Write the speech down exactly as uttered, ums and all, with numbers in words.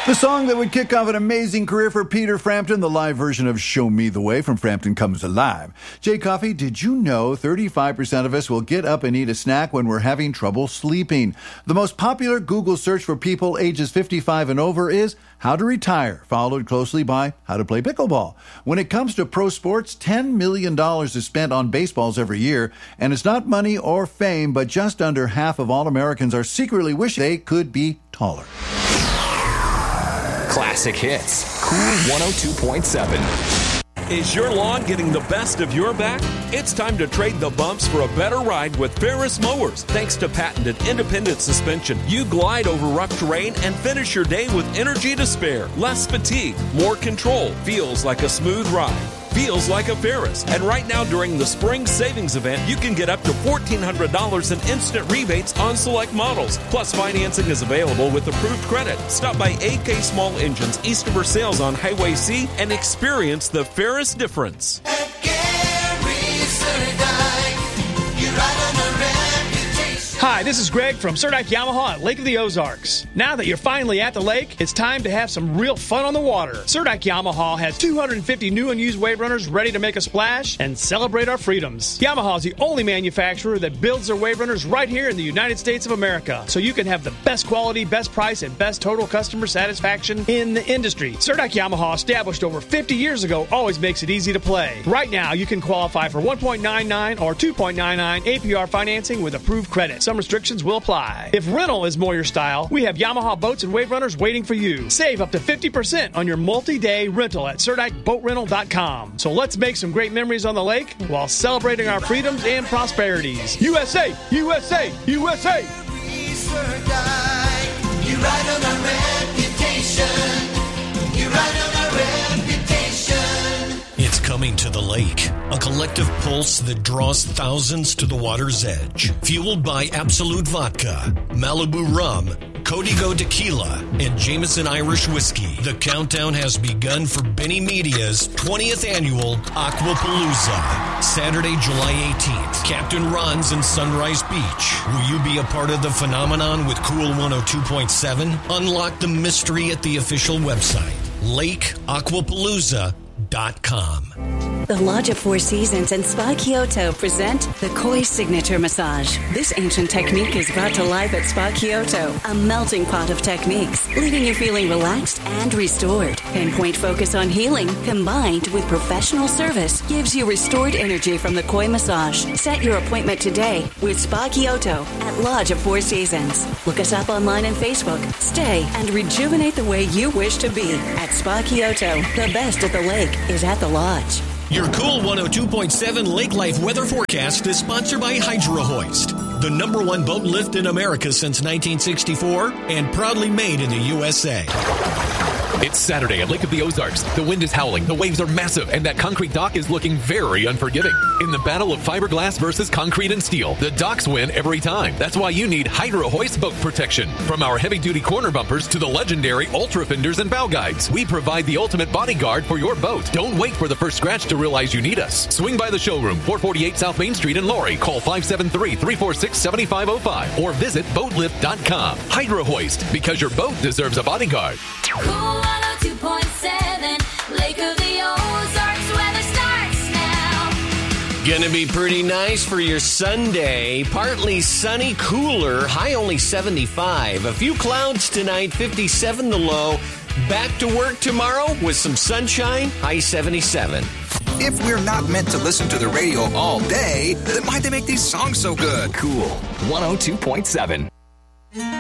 The song that would kick off an amazing career for Peter Frampton, the live version of Show Me the Way from Frampton Comes Alive. Jay Coffey, did you know thirty-five percent of us will get up and eat a snack when we're having trouble sleeping? The most popular Google search for people ages fifty-five and over is how to retire, followed closely by how to play pickleball. When it comes to pro sports, ten million dollars is spent on baseballs every year, and it's not money or fame, but just under half of all Americans are secretly wishing they could be taller. Classic hits. Cool one oh two point seven. Is your lawn getting the best of your back? It's time to trade the bumps for a better ride with Ferris Mowers. Thanks to patented independent suspension, you glide over rough terrain and finish your day with energy to spare. Less fatigue, more control. Feels like a smooth ride. Feels like a Ferris. And right now during the spring savings event, you can get up to fourteen hundred dollars in instant rebates on select models. Plus, financing is available with approved credit. Stop by A K Small Engines east of Versailles on Highway C and experience the Ferris difference. At Gary Surdike, you ride on a reputation. Hi, this is Greg from Surdike Yamaha at Lake of the Ozarks. Now that you're finally at the lake, it's time to have some real fun on the water. Surdike Yamaha has two hundred fifty new and used wave runners ready to make a splash and celebrate our freedoms. Yamaha is the only manufacturer that builds their wave runners right here in the United States of America, so you can have the best quality, best price, and best total customer satisfaction in the industry. Surdike Yamaha, established over fifty years ago, always makes it easy to play. Right now, you can qualify for one point nine nine or two point nine nine A P R financing with approved credit. Some restrictions will apply. If rental is more your style, we have Yamaha boats and wave runners waiting for you. Save up to fifty percent on your multi-day rental at Surdike Boat Rental dot com. So let's make some great memories on the lake while celebrating our freedoms and prosperities. U S A! U S A! U S A! You ride on a reputation. You ride on a reputation. It's coming to the lake, a collective pulse that draws thousands to the water's edge. Fueled by Absolute Vodka, Malibu Rum, Código Tequila, and Jameson Irish Whiskey. The countdown has begun for Benny Media's twentieth annual Aquapalooza. Saturday, July eighteenth, Captain Ron's in Sunrise Beach. Will you be a part of the phenomenon with Cool one oh two point seven? Unlock the mystery at the official website, lake aquapalooza dot com. The Lodge of Four Seasons and Spa Kyoto present the Koi Signature Massage. This ancient technique is brought to life at Spa Kyoto, a melting pot of techniques, leaving you feeling relaxed and restored. Pinpoint focus on healing, combined with professional service, gives you restored energy from the Koi Massage. Set your appointment today with Spa Kyoto at Lodge of Four Seasons. Look us up online and Facebook. Stay and rejuvenate the way you wish to be at Spa Kyoto. The best at the lake is at the Lodge. Your Cool one oh two point seven Lake Life weather forecast is sponsored by Hydro Hoist, the number one boat lift in America since nineteen sixty-four and proudly made in the U S A. It's Saturday at Lake of the Ozarks. The wind is howling, the waves are massive, and that concrete dock is looking very unforgiving. In the battle of fiberglass versus concrete and steel, the docks win every time. That's why you need Hydro Hoist boat protection. From our heavy-duty corner bumpers to the legendary Ultra Fenders and bow guides, we provide the ultimate bodyguard for your boat. Don't wait for the first scratch to realize you need us. Swing by the showroom, four forty-eight South Main Street in Laurie. Call five seven three, three four six, seven five zero five or visit boat lift dot com. Hydro Hoist, because your boat deserves a bodyguard. Cool one oh two point seven, Lake of the Ozarks, weather starts now. Gonna be pretty nice for your Sunday. Partly sunny, cooler, high only seventy-five. A few clouds tonight, fifty-seven the low. Back to work tomorrow with some sunshine, high seventy-seven. If we're not meant to listen to the radio all day, then why'd they make these songs so good? Cool one oh two point seven.